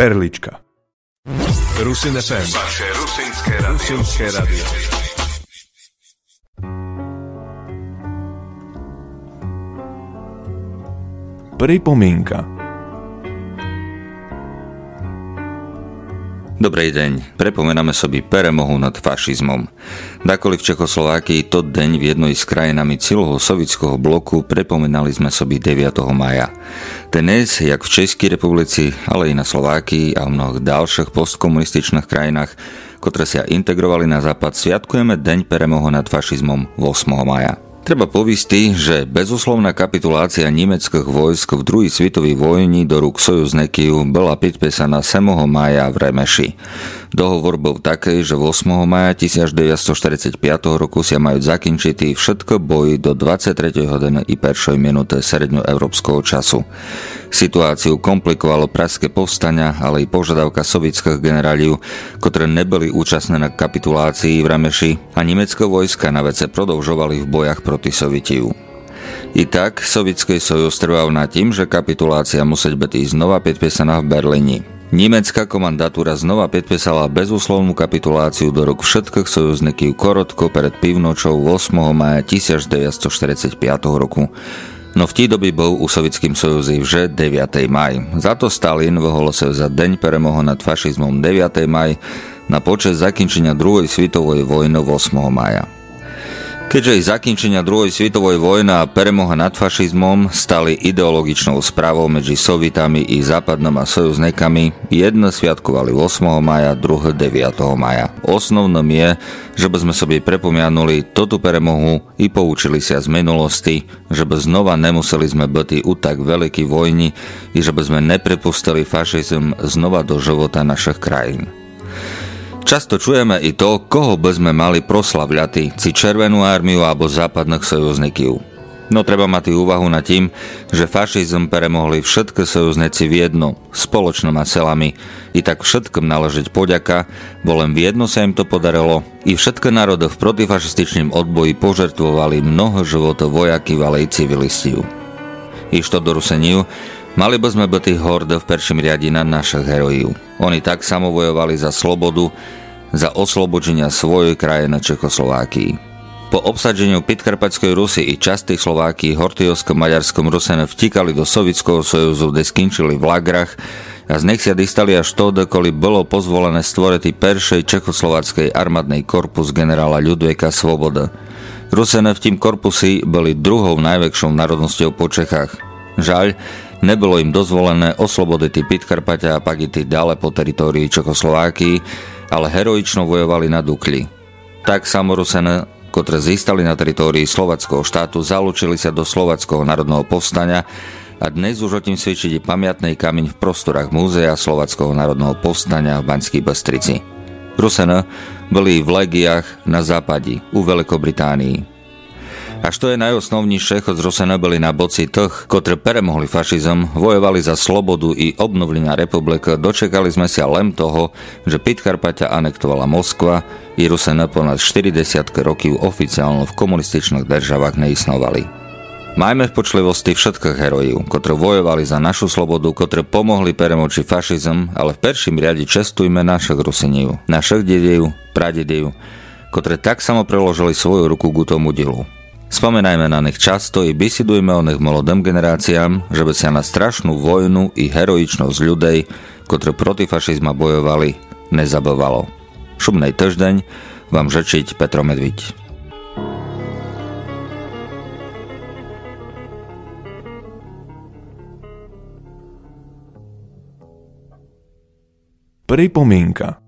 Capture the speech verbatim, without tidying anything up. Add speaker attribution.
Speaker 1: Perlička.
Speaker 2: Rusin ef em. Vaše rusinské rádio. Rusinské rádio.
Speaker 1: Pripomienka.
Speaker 3: Dobrý deň, prepomenáme sobie перемогу над фашизмом. Даколи в Čechoslovákii to deň v jednej z krajinami celého sovietského bloku pripomínali sme sobie deviateho maja. Dnes, jak v Českej republici, ale i na Slovákii a v mnohých ďalších postkomunističných krajinách, ktoré sa integrovali na západ, sviatkujeme deň перемоги nad fašizmom ôsmeho maja. Treba povisti, že bezuslovná kapitulácia nemeckých vojsk v druhej svetovej vojni do rúk sojuzníkov bola podpísaná sedmého mája v Remeši. Dohovor bol taký, že ôsmeho mája devätnásťstoštyridsaťpäť roku sa majú zakončiť všetko boji do dvadsaťtretej hodiny i prvej minúty srednjoeurópskeho času. Situáciu komplikovalo pražské povstania, ale i požiadavka sovietských generálov, ktoré neboli účastné na kapitulácii v Remeši, a nemecké vojska na vece prodlžovali v bojach proti Sovietiu. I tak Sovietský sojuz trval na tým, že kapitulácia musí byť znova podpísaná v Berlíne. Nemecká komandatúra znova podpísala bezúslovnú kapituláciu do rúk všetkých sojuzníkov korotko pred pivnočou ôsmeho mája devätnásťstoštyridsaťpäť roku. No v tej doby bol u Sovietským sojuzi že deviateho maj. Za to Stalin vyhlásil za deň перемоги nad fašizmom deviateho maj na počesť zakončenia druhej svetovej vojny ôsmeho mája. Keďže i zakončenia druhej svetovej vojny a перемога nad fašizmom stali ideologičnou správou medzi Sovietami i západnými sojuzníkami, jedno sviatkovali ôsmeho mája, druhé deviateho maja. Osnovnom je, že by sme sobie prepomianuli toto перемогу i poučili sa z minulosti, že by znova nemuseli sme byť u tak veľkej vojny i že by sme nepripustili fašizm znova do života našich krajín. Často čujeme i to, koho by sme mali proslavľati, či Červenú armiu alebo západných sojuzníkov. No treba mať úvahu nad tým, že fašizm premohli všetky sojuzníci v jedno, spoločnými silami, i tak všetkým náležiť poďaka, bo len v jedno sa im to podarilo, i všetky národy v protifašističnom odboji požertvovali mnoho životov vojaky valej civilistov. I što do Ruseniu, mali by sme byť horde v prvším riadi na našich herojov. Oni tak samo vojovali za slobodu, za oslobodenia svojej krajiny Čechoslovákii. Po obsadeniu Podkarpatskej Rusy i časti Slovákii hortijovsko-maďarskom Rusene vtikali do Sovietského sojuzu, kde skončili v lagrach a z nich sa distali až to, dokoli bolo pozvolené stvoriť prvej čechoslováckej armádnej korpus generála Ľudvíka Svoboda. Rusene v tým korpusi boli druhou najväčšou národnosťou po Čechách. Žaľ, nebolo im dozvolené oslobodiť Podkarpatia a pak i ďalej po teritórii Čechoslovákii, ale heroično vojovali na Dukli. Tak samo Rusene, ktoré získali na teritórii slovenského štátu, zalúčili sa do slovenského národného povstania a dnes už o tým svedčí pamiatný kameň v prostorách Múzea slovenského národného povstania v Banskej Bystrici. Rusene boli v legiách na západe, u Veľkobritánii. A što je najosnovnejšie, chod z Rusene boli na boci tých, ktorí premohli fašizm, vojovali za slobodu i obnovlenia republiky, dočekali sme sa len toho, že Podkarpatia anektovala Moskva i Rusene ponad štyridsiat rokov oficiálne v komunističných državách neisnovali. Majme v počlivosti všetkých herojov, ktorí vojovali za našu slobodu, ktorí pomohli premočiť fašizm, ale v prvším riade čestujme našich Rusinov, našich dediev, pradediev, ktorí tak samo preložili svoju ruku k tomu dielu. Spomenajme na nich často i bisidujme o nich mladým generáciám, že by sa na strašnú vojnu i heroičnosť ľudí, ktorí proti fašizma bojovali, nezabávalo. Šumnej týždeň vám žečiť Petro Medviť.
Speaker 1: Pripomienka.